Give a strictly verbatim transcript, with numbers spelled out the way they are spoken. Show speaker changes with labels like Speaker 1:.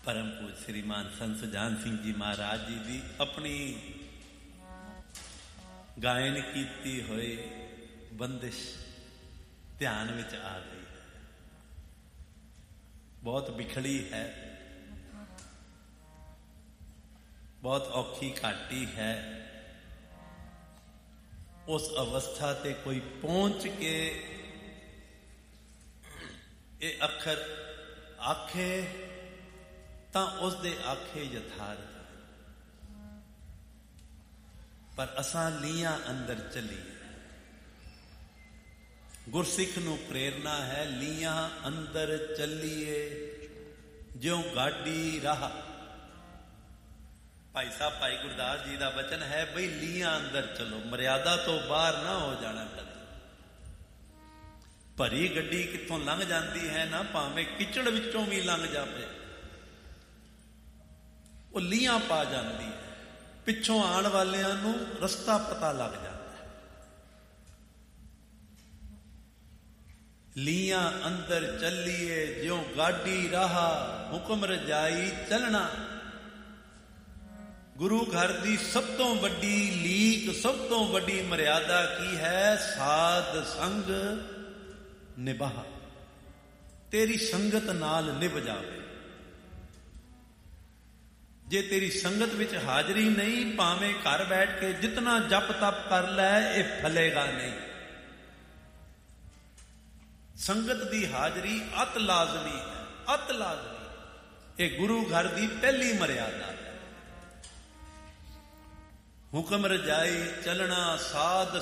Speaker 1: परम पूज श्रीमान संत सुजान सिंह जी महाराज जी की अपनी गायन कीती हुई बंदिश ध्यान में आ गई है। बहुत बिखड़ी है, बहुत औखी घाटी है। उस अवस्था ते कोई पहुंच के ये अखर आखे तां उस दे आखे यथार्थ, पर असां लीयां अंदर चलीए। गुरसिख नूं प्रेरणा है, लीयां अंदर चलीए ज्यों गाडी राह। भाई साहब भाई गुरदास जी का वचन है बई लीयां अंदर चलो, मर्यादा तो बाहर ना हो जाना कदे। भरी गड्डी कित्थों लंघ जाती है ना, भावें किचड़ विचों भी लंघ जाए, वो लीयां पा जाती है। पिछों आने वालियां नूं रस्ता पता लग जाता है। लीयां अंदर चलीए ज्यों गाडी राह, हुक्म रजाई चलना। गुरु घर की सब तो वड्डी लीक, सब तो वड्डी मर्यादा की है? साध संग निभाह। तेरी संगत नाल निभ जावे। जे तेरी संगत विच हाजरी नहीं, भावें घर बैठ के जितना जप तप कर लै, ये फलेगा नहीं। संगत की हाजरी अत लाजमी है, अत लाजमी। ये गुरु घर की पहली मर्यादा है। हुक्म रजाई चलना, साध